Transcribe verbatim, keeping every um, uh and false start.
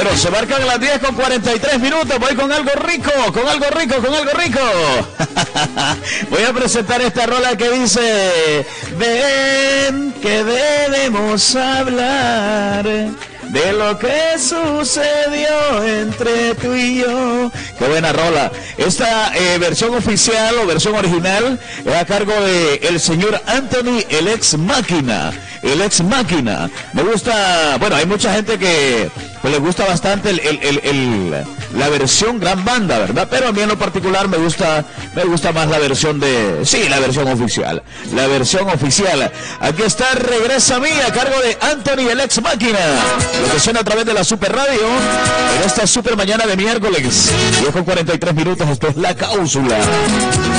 Bueno, se marcan las diez con cuarenta y tres minutos. Voy con algo rico, con algo rico, con algo rico. Voy a presentar esta rola que dice: ven que debemos hablar de lo que sucedió entre tú y yo. Qué buena rola. Esta eh, versión oficial o versión original es a cargo de el señor Anthony, el ex máquina. El ex máquina. Me gusta, bueno, hay mucha gente que pues, le gusta bastante el, el, el, el, la versión gran banda, ¿verdad? Pero a mí en lo particular me gusta, me gusta más la versión de, sí, la versión oficial. La versión oficial. Aquí está Regresa a mí a cargo de Anthony, el ex máquina. Lo que suena a través de la Super Radio en esta super mañana de miércoles. diez con cuarenta y tres minutos, esto es La Cáusula.